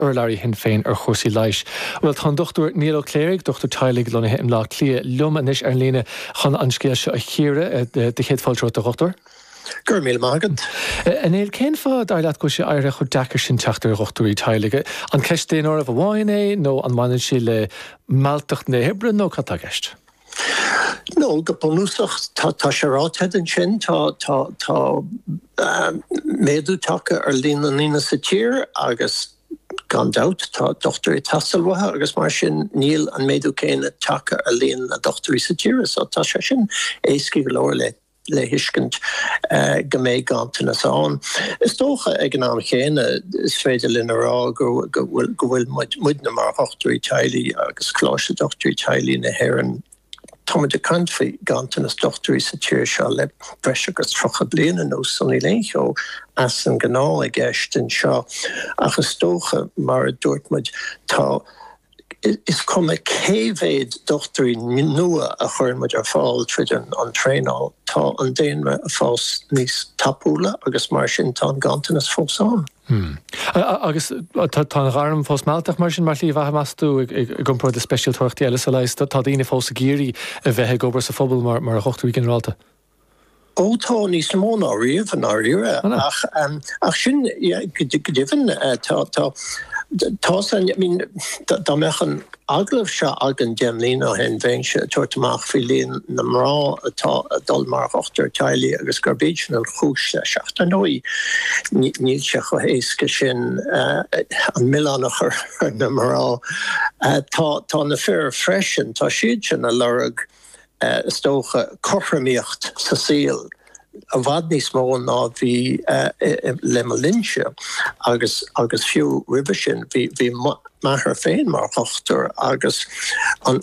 urlairí hin féin ar chósaí leiis. Well tá Dr. Neil O'Cléric, Dr. Teilig lonathe im lá clia lum anis ar líne chun anscéil se a chéire de chéad fáilte a Dr. Gur míl mágad. An éil cén fá dar leat go sé aire chu dechar sin teachtar rochtúí Teilige. An ceistéin orh a bháin é nó an manan sí le maltacht na Hebre nó catá gist? No, go bonúsach tá sé ráthead an sin tá méadú take ar lína sa tír agus gan dat tá doctorí tasalwathe agus mar sin níl an méadú céine take ar lína doctorí sa tír, so tá sé sin éiscí go leir le hiiscint go méid gantain as an. Is tócha ag an am chéine is féidir linn rá go bhfuil muid na mar doctorí Teilig agus chláiste doctorí Teilig na Héireann Tá de country gantain as doctorí sa tíir seo le breise agus trocha bliana nó sanna léo as an gná ag eistin seo agus tócha mar dúirtmuid tá is cum a céhhéad doctorí nua a chuirmuid ar fáil tríd an tréáil tá an déanra a fás níos tapúla agus mar sin tá gantain as fósán. Agus tá gharm fós máilteach mar sin mar lí bheit measú ag gompóir de special tuachtaí eile sa leis tá daoine fós a géirí a bheitthe gobar sa phobal mar a chochtúí generalta. Ó tá níos móna riamh an áíire ach sin godíhann tá mechan aglah se agan deimlína hen bhéinse tuairteach fi líon na mrá atá dul mar ochtar Teilig agus garbéidsin an chúis le seachta nói níl se go héasca sin an millánach ar na mrá tá na fear freisin tá siad sin a lereg stócha chochramíocht sa síl a bhd níos mó ná bhí le linse agus fiú ribe sin bhí maithar féin mar chochtar agus an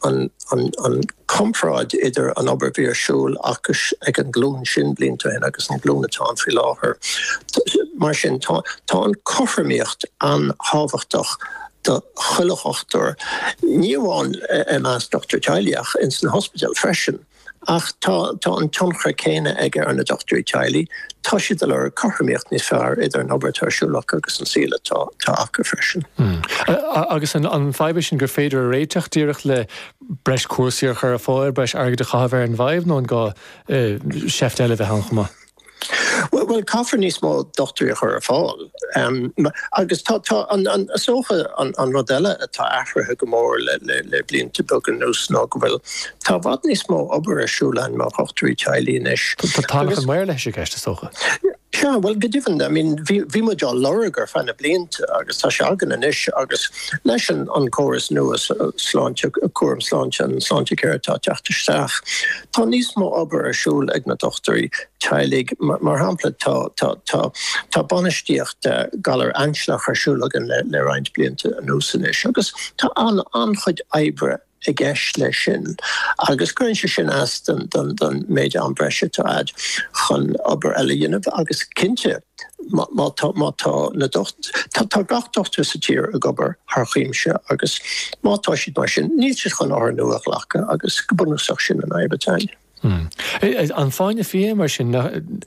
compráid idir an oberbhírsúil agus ag an glún sin blianta hin agus an glúnatá frí láthair. Mar sin tá an chochramíocht an hábhachtach de chuileachtar níomháin MS Dr. Teilig in san hospital freisin. Ach tá an tionchra céine ag ar na Dr. Teilig, tá siad le chochramíocht níos fearr idir an obertairsúlach agus an síle tá acha freisin. Agus an feibe sin gur féidir a réiteach díireach le breis cuasaíar chur a fáil breis airgad a chahabhar an bhaimh nó an gá seaft eile bheith hanchama. Well, caafar níos mó doctorí chur a fáil. Agus tá an socha an rodile atá athrathe go mór le blianta beag nús ná go bhfuil tá bhd níos mó obair a siúlainn mar doctorí Teilig inis. Tá an mhair leis ceiste socha. Yeah, well, good even. I mean, vi mo jo loriger fan a blint agus tá agan inis agus leis an choras nuas sláinte cuam sláinte an sláinte ceirtá teachtarteach. Tá níos mó obair a siúl ag na doctorí Teilig mar hampla tá banistíocht galar anslach ar siúlagan le roiint blianta a núsan inis agus tá an chuid éibre I gceist lei sin. Agus cuireann sé sin as don méid an breise tá ad chun obair eile dhéanamh agus cinnte má tá na tá gach dochtar sa tír a gobar th chiimse agus mátá siad mar sin níl si chun áir nuach lecha agus go bunúsach sin an éibetáil. An fáinne fí mar sin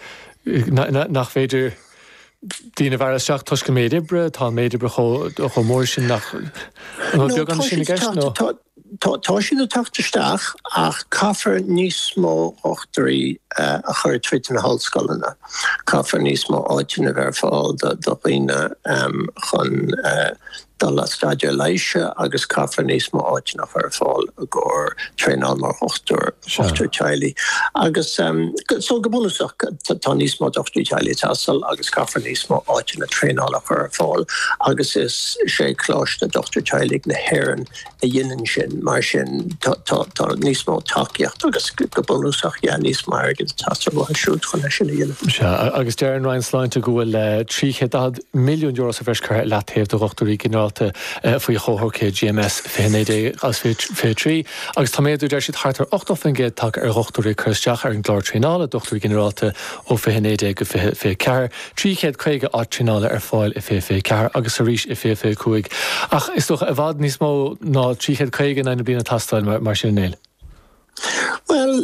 nach féidir Dína bhar seach tuis go méidibre, tá méidibre cho mór sin nach beag sin gceist nó? Tá sin a tachtarteach ach caafar níos mó ochtarí a chuir tríd na hallscoilena. Caafar níos mó áitina bhar fáil do bhíine chun dal stadia leise agus caafar níos mó áitina chuir fáil a gcóir tréáil mar ochtar Teilig. Agus so go bunúsach tá níos mó doctorí Teilig tasal agus caafar níos mó áitina tréáil a chuir fáil agus is sé chláiste Dr. Teilig na Héireann a dhéanann sin mar sin tá níos mó takeíocht agus go bunúsach níos mar agus tasar bh siút chun lei sin a dhéanamh. Agus dearan Ryan sláinte go bhfuil 300 milliún euro a bheits chu leathéamh do Rochtarí generalta faoi chóthócé GMS fénéide as fé trí. Agus tá méadú deir siad thart ar 8 fingé take ar Rochtarí chusteach ar an glár tréála Dr. generalta ó fénéide go fé cear 300 á tréála ar fáil I fé cear agus a ríis I fé cuaig. Ach is doch a bhd níos mó ná 300 na blina tastáil mar sin néil. Well,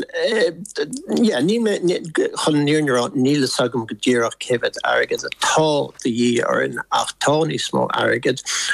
chun níle sagm go ddíach cefad agad atá de dhé ar an achtání smó agad